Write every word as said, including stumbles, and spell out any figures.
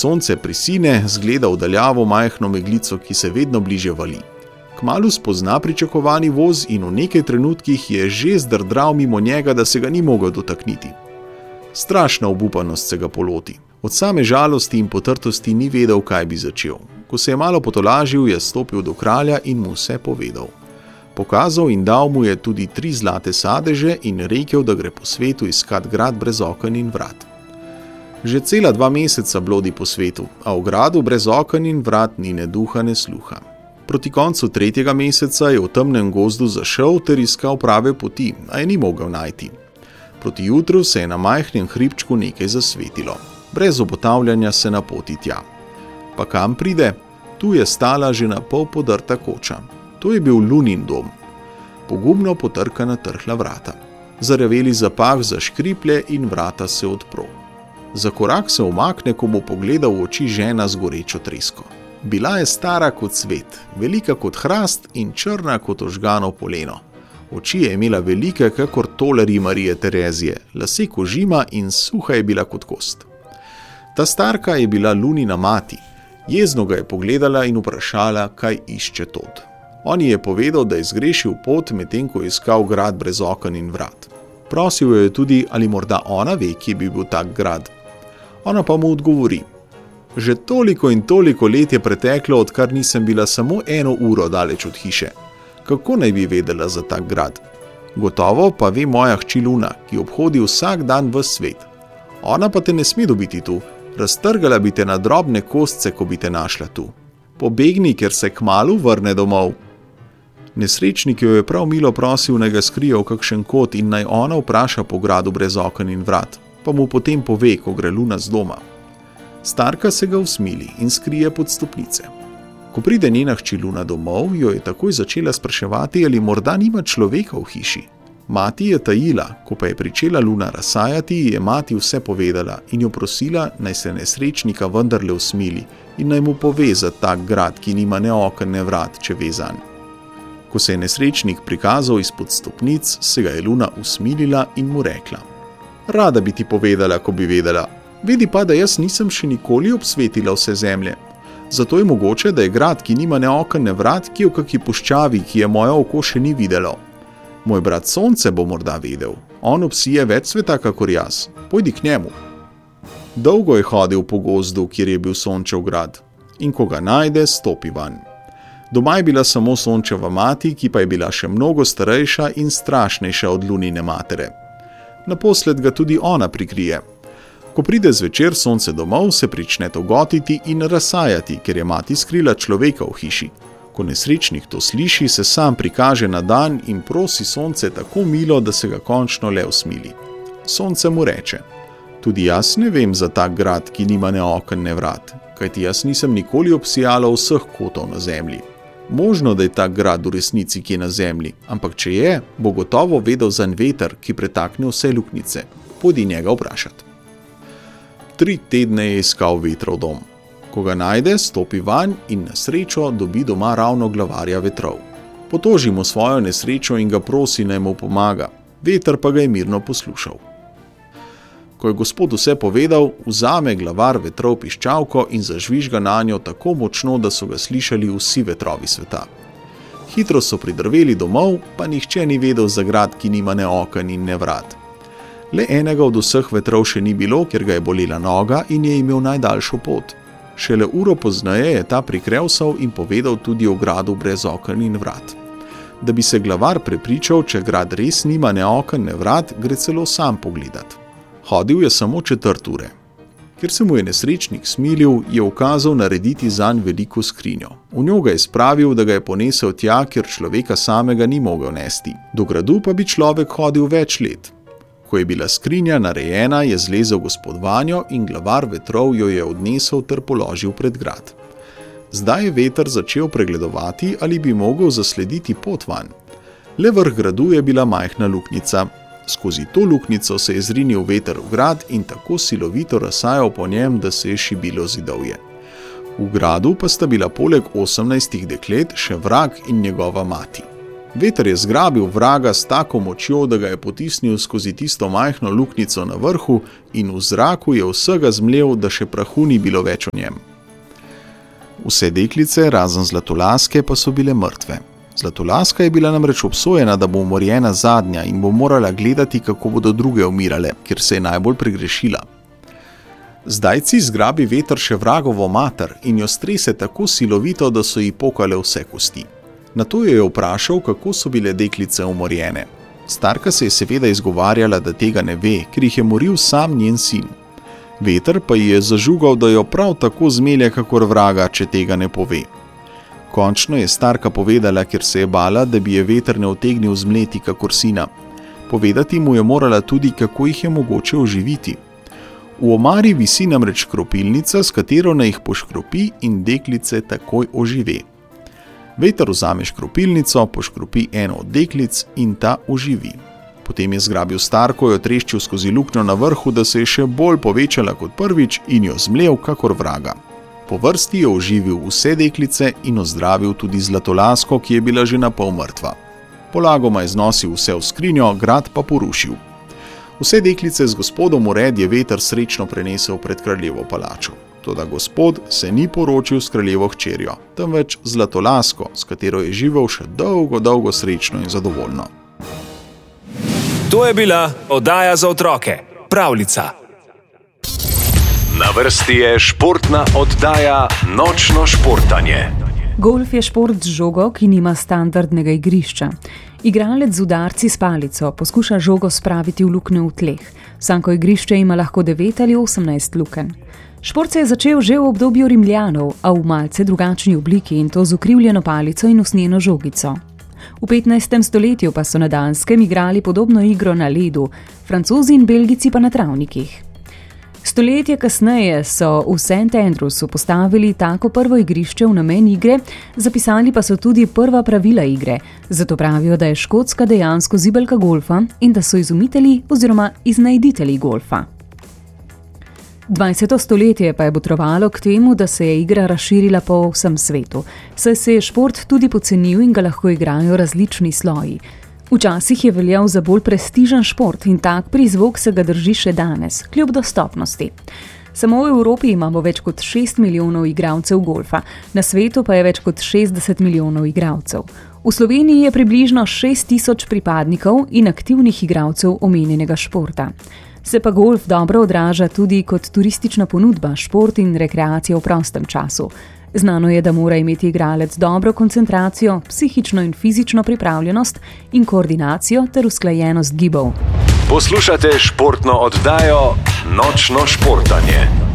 sonce prisine, zgleda v daljavo majhno meglico, ki se vedno bliže vali. Kmalu spozna pričakovani voz in v nekaj trenutkih je že zdrdral mimo njega, da se ga ni mogel dotakniti. Strašna obupanost se ga poloti. Od same žalosti in potrtosti ni vedel, kaj bi začel. Ko se je malo potolažil, je stopil do kralja in mu vse povedal. Pokazal in dal mu je tudi tri zlate sadeže in rekel, da gre po svetu iskat grad brez oken in vrat. Že cela dva meseca blodi po svetu, a v gradu brez oken in vrat ni ne duha ne sluha. Proti koncu tretjega meseca je v temnem gozdu zašel ter iskal prave poti, a je ni mogel najti. Proti jutru se je na majhnem hribčku nekaj zasvetilo. Brez obotavljanja se napoti tja. Pa kam pride? Tu je stala že na pol podrta koča. To je bil Lunin dom. Pogumno potrka na trhla vrata. Zarjaveli zapah zaškriplje in vrata se odpro. Za korak se umakne, ko mu pogleda v oči žena z gorečo tresko. Bila je stara kot svet, velika kot hrast in črna kot ožgano poleno. Oči je imela velike, kakor toleri Marije Terezije, lase kožima in suha je bila kot kost. Ta starka je bila Lunina mati. Jezno ga je pogledala in vprašala, kaj išče tod. On je povedal, da je zgrešil pot, medtem ko je iskal grad brez oken in vrat. Prosil jo je tudi, ali morda ona ve, kje bi bil tak grad. Ona pa mu odgovori. Že toliko in toliko let je preteklo, odkar nisem bila samo eno uro daleč od hiše. Kako naj bi vedela za tak grad? Gotovo pa ve moja hči Luna, ki obhodi vsak dan ves svet. Ona pa te ne sme dobiti tu, raztrgala bi te na drobne kostce, ko bi te našla tu. Pobegni, ker se kmalu vrne domov. Nesrečnik jo je prav milo prosil, naj ga skrije v kakšen kot in naj ona vpraša po gradu brez oken in vrat, pa mu potem pove, ko gre Luna z doma. Starka se ga usmili in skrije pod stopnice. Ko pride njena hči Luna domov, jo je takoj začela spraševati, ali morda nima človeka v hiši. Mati je tajila, ko pa je pričela Luna razsajati, je mati vse povedala in jo prosila, naj se nesrečnika vendarle usmili in naj mu pove za tak grad, ki nima ne oken ne vrat, če ve zanj. Ko se je nesrečnik prikazal izpod stopnic, se ga je Luna usmilila in mu rekla. Rada bi ti povedala, ko bi vedela. Vedi pa, da jaz nisem še nikoli obsvetila vse zemlje. Zato je mogoče, da je grad, ki nima ne oken ne vrat, ki je v kaki puščavi, ki je moje oko še ni videlo. Moj brat Sonce bo morda vedel. On obsije več sveta, kakor jaz. Pojdi k njemu. Dolgo je hodil po gozdu, kjer je bil Sončev grad. In ko ga najde, stopi vanj. Doma je bila samo Sončeva mati, ki pa je bila še mnogo starejša in strašnejša od Lunine matere. Naposled ga tudi ona prikrije. Ko pride zvečer Sonce domov, se prične togotiti in razsajati, ker je mati skrila človeka v hiši. Ko nesrečnik to sliši, se sam prikaže na dan in prosi Sonce tako milo, da se ga končno le usmili. Sonce mu reče, tudi jaz ne vem za tak grad, ki nima ne oken ne vrat, kajti jaz nisem nikoli obsijala vseh kotov na zemlji. Možno, da je tak grad v resnici kje na zemlji, ampak če je, bo gotovo vedel zanj veter, ki pretakne vse luknjice. Pojdi njega vprašati. Tri tedne je iskal vetrov dom. Ko ga najde, stopi vanj in na srečo dobi doma ravno glavarja vetrov. Potoži mu svojo nesrečo in ga prosi, naj mu pomaga. Veter pa ga je mirno poslušal. Ko je gospod vse povedal, vzame glavar vetrov piščalko in zažvižga nanjo tako močno, da so ga slišali vsi vetrovi sveta. Hitro so pridrveli domov, pa nihče ni vedel za grad, ki nima ne oken in ne vrat. Le enega od vseh vetrov še ni bilo, ker ga je bolela noga in je imel najdaljšo pot. Šele uro pozneje je ta prikrevsal in povedal tudi o gradu brez oken in vrat. Da bi se glavar prepričal, če grad res nima ne oken ne vrat, gre celo sam pogledat. Hodil je samo četrt ure. Ker se mu je nesrečnik smilil, je ukazal narediti zanj veliko skrinjo. V njo ga je spravil, da ga je ponesel tja, kjer človeka samega ni mogel nesti. Do gradu pa bi človek hodil več let. Ko je bila skrinja narejena, je zlezel gospod vanjo in glavar vetrov jo je odnesel ter položil pred grad. Zdaj je veter začel pregledovati, ali bi mogel zaslediti pot vanj. Le vrh gradu je bila majhna luknjica. Skozi to luknjico se je zrinil veter v grad in tako silovito razsajal po njem, da se je šibilo zidovje. V gradu pa sta bila poleg osemnajstih deklet še vrag in njegova mati. Veter je zgrabil vraga s tako močjo, da ga je potisnil skozi tisto majhno luknjico na vrhu in v zraku je vsega zmlel, da še prahu ni bilo več o njem. Vse deklice, razen Zlatolaske, pa so bile mrtve. Zlatolaska je bila namreč obsojena, da bo umorjena zadnja in bo morala gledati, kako bodo druge umirale, ker se je najbolj pregrešila. Zdajci zgrabi veter še vragovo mater in jo strese tako silovito, da so ji pokale vse kosti. Nato jo je vprašal, kako so bile deklice umorjene. Starka se je seveda izgovarjala, da tega ne ve, ker jih je moril sam njen sin. Veter pa ji je zažugal, da jo prav tako zmelje kakor vraga, če tega ne pove. Končno je starka povedala, ker se je bala, da bi je veter ne utegnil zmleti kakor sina. Povedati mu je morala tudi, kako jih je mogoče oživiti. V omari visi namreč škropilnica, s katero naj jih poškropi in deklice takoj ožive. Veter vzame škropilnico, poškropi eno od deklic in ta oživi. Potem je zgrabil starko, jo treščil skozi luknjo na vrhu, da se je še bolj povečala kot prvič in jo zmlel kakor vraga. Po vrsti je oživil vse deklice in ozdravil tudi Zlatolasko, ki je bila že napol mrtva. Polagoma je znosil vse v skrinjo, grad pa porušil. Vse deklice z gospodom ured je veter srečno prenesel pred kraljevo palačo. Toda gospod se ni poročil s kraljevo hčerjo, temveč Zlatolasko, s katero je živel še dolgo, dolgo srečno in zadovoljno. To je bila oddaja za otroke, Pravljica. Na vrsti je športna oddaja Nočno športanje. Golf je šport z žogo, ki nima standardnega igrišča. Igralec z udarci s palico poskuša žogo spraviti v luknje v tleh. Vsako igrišče ima lahko devet ali osemnajst lukenj. Šport se je začel že v obdobju Rimljanov, a v malce drugačni obliki in to z ukrivljeno palico in usnjeno žogico. V petnajstem stoletju pa so na Danskem igrali podobno igro na ledu, Francozi in Belgijci pa na travnikih. Stoletje kasneje so v Saint Andrewsu postavili tako prvo igrišče v namen igre, zapisali pa so tudi prva pravila igre, zato pravijo, da je Škotska dejansko zibelka golfa in da so izumitelji oziroma iznajditelji golfa. dvajseto stoletje pa je botrovalo k temu, da se je igra razširila po vsem svetu, saj se je šport tudi pocenil in ga lahko igrajo različni sloji. Včasih je veljal za bolj prestižen šport in tak prizvok se ga drži še danes, kljub dostopnosti. Samo v Evropi imamo več kot šest milijonov igralcev golfa, na svetu pa je več kot šestdeset milijonov igralcev. V Sloveniji je približno šest tisoč pripadnikov in aktivnih igralcev omenjenega športa. Se pa golf dobro odraža tudi kot turistična ponudba, šport in rekreacija v prostem času. Znano je, da mora imeti igralec dobro koncentracijo, psihično in fizično pripravljenost in koordinacijo ter usklajenost gibov. Poslušate športno oddajo Nočno športanje.